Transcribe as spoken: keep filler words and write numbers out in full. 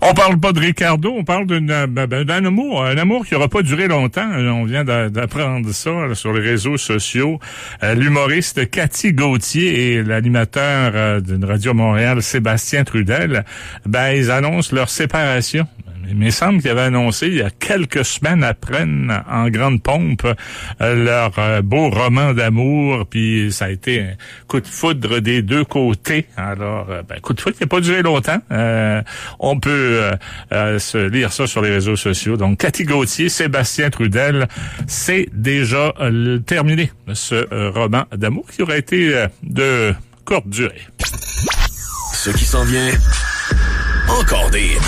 On parle pas de Ricardo, on parle d'une, ben, d'un amour, un amour qui aura pas duré longtemps. On vient d'apprendre ça là, sur les réseaux sociaux. Euh, l'humoriste Cathy Gauthier et l'animateur euh, d'une radio Montréal, Sébastien Trudel, ben ils annoncent leur séparation. Il me semble qu'ils avaient annoncé il y a quelques semaines après, en grande pompe, euh, leur euh, beau roman d'amour, puis ça a été un coup de foudre des deux côtés. Alors, euh, ben, coup de foudre qui n'a pas duré longtemps. Euh, on peut euh, euh, se lire ça sur les réseaux sociaux. Donc, Cathy Gauthier, Sébastien Trudel, c'est déjà euh, terminé, ce euh, roman d'amour qui aurait été euh, de courte durée. Ce qui s'en vient, encore des...